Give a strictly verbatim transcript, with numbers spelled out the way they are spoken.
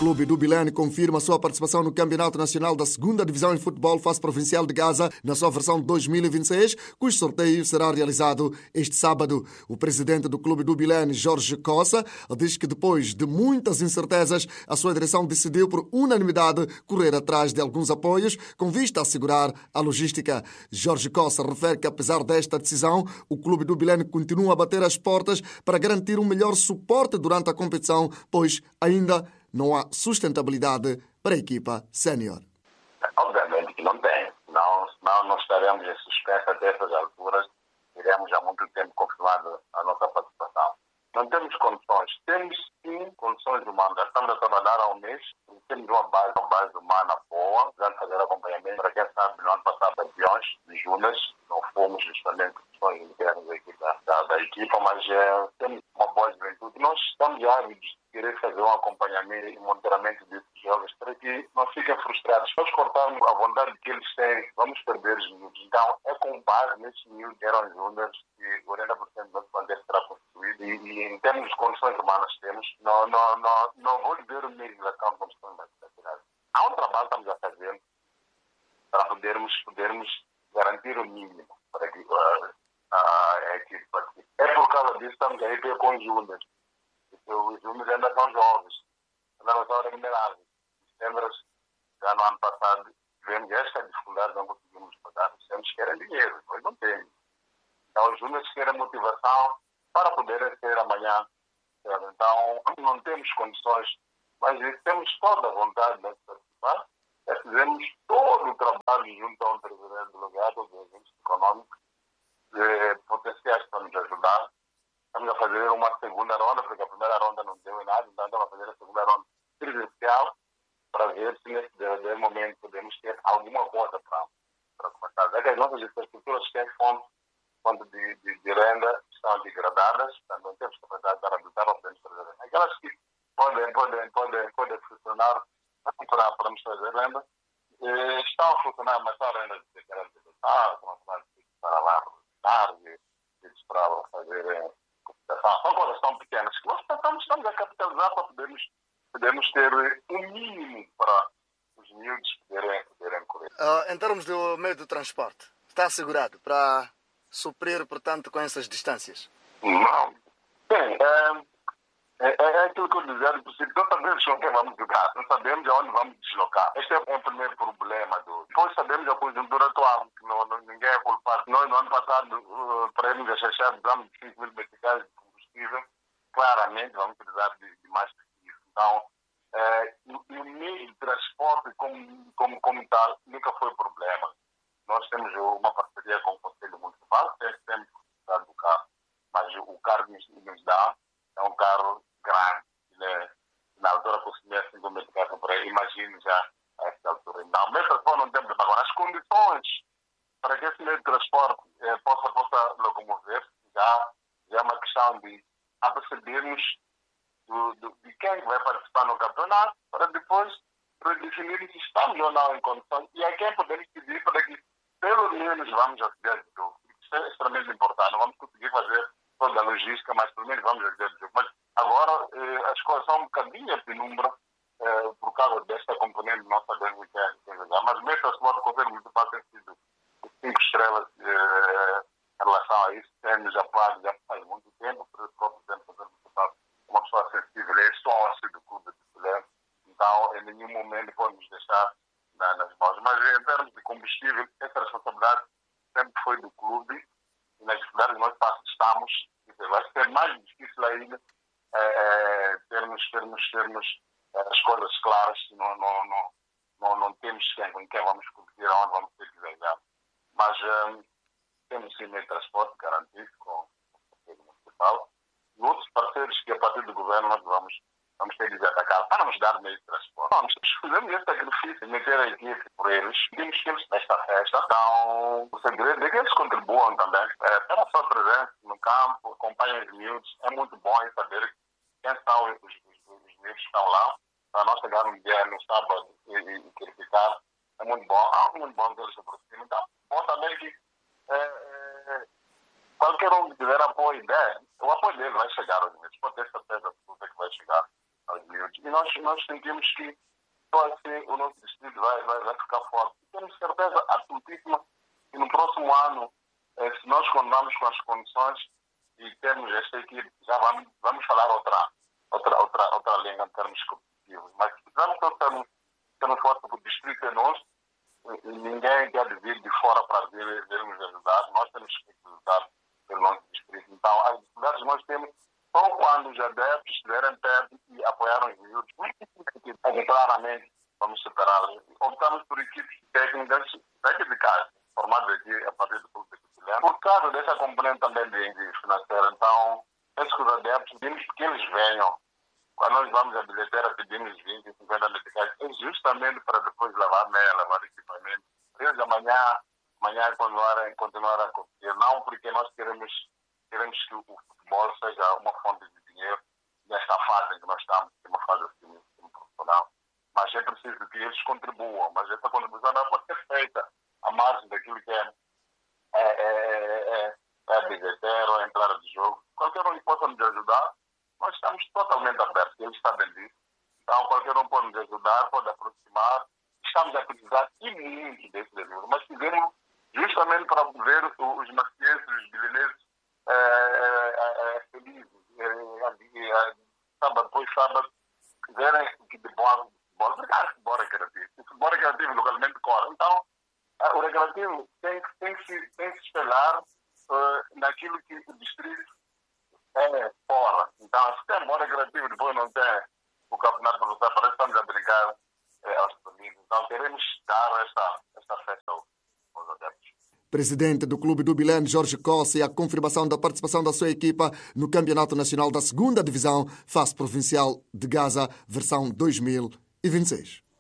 clube do Bilene confirma sua participação no Campeonato Nacional da segunda Divisão em Futebol Face Provincial de Gaza na sua versão dois mil e vinte e seis, cujo sorteio será realizado este sábado. O presidente do clube do Bilene, Jorge Cossa, diz que depois de muitas incertezas, a sua direção decidiu por unanimidade correr atrás de alguns apoios com vista a assegurar a logística. Jorge Cossa refere que apesar desta decisão, o clube do Bilene continua a bater as portas para garantir um melhor suporte durante a competição, pois ainda não há sustentabilidade para a equipa sénior. Obviamente que não tem. Não, não, não estaremos em suspensa até essas alturas. Iremos há muito tempo confirmando a nossa participação. Não temos condições. Temos sim condições humanas. Já estamos a trabalhar há um mês. Temos uma base, uma base humana boa. Já fazer acompanhamento. Para quem sabe, no ano passado, campeões de Junas. Não fomos justamente questões internas da equipa, da, da equipa mas é, temos uma boa juventude. Nós estamos ávidos de querer fazer um acompanhamento e monitoramento desses jovens para que não fiquem frustrados. Se nós cortarmos a vontade que eles têm, vamos perder os miúdos. Então, é com base nesses miúdos que eram júniores que quarenta por cento do nosso plantel será construído e, e em termos de condições humanas temos. Não, não, não, não vou dizer o meio da campo como estamos a tirar. Há um trabalho que estamos a fazer para podermos, podermos garantir o mínimo para que uh, a equipe participe. É por causa disso que estamos aí com os júniores. Os júniores ainda são jovens, ainda não são remunerados. Lembras, já no ano passado, tivemos esta dificuldade, não conseguimos pagar. Temos que querem dinheiro, nós não temos. Então, os júniores querem motivação para poderem ser amanhã. Então, não temos condições, mas temos toda a vontade de participar. Já fizemos todo o trabalho junto ao presidente delegado dos agentes econômicos, de potenciais para nos ajudar. Estamos a fazer uma segunda ronda, porque a primeira ronda não deu em nada, então estamos a fazer a segunda ronda presencial para ver se nesse determinado momento podemos ter alguma coisa para, para começar. Já que as nossas infraestruturas têm fonte, fonte de, de, de renda, estão degradadas, portanto não temos capacidade para habitar ou podemos fazer. Aquelas que podem, podem, podem, podem funcionar para, para nos trazer renda, eh, estão a funcionar, mas são rendas de caráter de Estado, para lá, tarde, para fazer eh, computação. São coisas tão pequenas que nós estamos, estamos a capitalizar para podermos, podermos ter um mínimo para os miúdos poderem, poderem correr. Uh, em termos do meio de transporte, está assegurado para suprir, portanto, com essas distâncias? Não. Bem, é, é, é aquilo que eu dizia do princípio. Não sabemos com quem vamos jogar, não sabemos aonde vamos deslocar. Este é o primeiro problema. Do... Depois sabemos a conjuntura atual, que não, não, ninguém é culpado. Nós, no ano passado, uh, para irmos a Xaxá, usamos cinco mil meticais de combustível. Claramente, vamos precisar de, de mais que isso. Então, é, o, o meio de transporte como, como, como tal nunca foi problema. Nós temos uma parceria com o Conselho Municipal, tem sempre possibilidade do carro, mas o carro que nos dá é um carro grande. Né? Na altura consumia cinco mil carros por aí, imagine já a essa altura. Não, o meio de transporte não tem problema. Agora, as condições para que esse meio de transporte eh, possa, possa locomover já, já é uma questão de apercebermos do, do, de quem vai participar no campeonato para depois definir se estamos ou não em condições e a quem podemos pedir para que pelo menos vamos aceder do jogo. Isso é extremamente importante. Não vamos conseguir fazer toda a logística, mas pelo menos vamos aceder do jogo. Mas agora eh, as coisas são um bocadinho de número eh, por causa desta componente não sabemos quem é quem jogar. Mas mesmo a sua Conselho Municipal tem sido cinco estrelas eh, em relação a isso. Temos apoiado já faz muito tempo, por isso próprio Presidente do Conselho Municipal, uma pessoa sensível, é sócio do clube de Belém. Então, em nenhum momento podemos deixar na, nas mãos. Mas em termos de combustível, essa responsabilidade sempre foi do clube e nas dificuldades nós estamos. Vai ser mais difícil ainda é, termos, termos, termos as coisas claras, não, não, não, não, não temos quem, com quem vamos competir, aonde vamos ter que ganhar. Mas um, temos sim meio de transporte garantido com o Conselho Municipal e outros parceiros que a partir do governo nós vamos, vamos ter que lhes atacar para nos dar meio de transporte. Vamos, fizemos esse sacrifício de meter a equipe por eles, temos que eles nesta festa, então o segredo é que eles contribuam também. É, pela sua presença no campo, acompanhem os miúdos, é muito bom saber quem são os, os, os miúdos que estão lá, para nós chegar um dia no sábado e, e, e verificar, é muito bom, é muito bom que eles se aproximem. Então, bom também que é, é, qualquer um que tiver apoio, né, o apoio dele vai chegar aos miúdos, pode ter certeza absoluta que vai chegar aos miúdos. adeptos e nós, nós sentimos que só assim o nosso distrito vai, vai, vai ficar forte. Temos certeza absolutíssima que no próximo ano, eh, se nós continuarmos com as condições e temos esta equipe, já vamos, vamos falar outra, outra, outra, outra língua em termos competitivos. Mas precisamos termos, termos forte, porque o distrito é nosso e ninguém quer vir de fora para vir, vir nos ajudar. Nós temos que ajudar pelo nosso distrito. Então, as dificuldades que nós temos só quando os adeptos estiverem perto e apoiaram os miúdos. Claramente vamos superá-los. Optamos por equipes técnicas daqui de casa, formadas aqui a partir do clube de Por causa dessa componente também de financeira, então, penso que os adeptos pedimos que eles venham. Quando nós vamos à bilheteira, pedimos vinte, cinquenta meticais, é justamente para depois levar meia, levar equipamento. Eles amanhã, amanhã continuarem, continuarem a competir. Não porque nós queremos, queremos que o futebol seja uma fonte de dinheiro nesta fase em que nós estamos, que é uma fase assim, profissional. Mas é preciso que eles contribuam. Mas essa contribuição não pode ser feita à margem daquilo que é, é, é, é, é a bilheteira ou a entrada de jogo. Qualquer um que possa nos ajudar, nós estamos totalmente abertos, eles sabem disso. Então, qualquer um pode nos ajudar, pode aproximar. Estamos a precisar e muito desse ajuda. Mas fizemos justamente para ver os macienses, os bilinenses é, é, é, felizes. É, é, sábado, depois sábado, quiserem que de bola, bola, porque há futebol recreativo. O futebol recreativo localmente corre. Então, o recreativo tem, tem, que, se, tem que se espelhar uh, naquilo que o distrito é fora. Então, se tem bola recreativa, depois não tem o campeonato profissional, parece que estamos a brincar é, aos domingos. Então, queremos dar esta, esta festa aos, aos adeptos. Presidente do Clube do Bilene, Jorge Cosse, e a confirmação da participação da sua equipa no Campeonato Nacional da segunda Divisão, Fase Provincial de Gaza, versão dois mil e vinte e seis.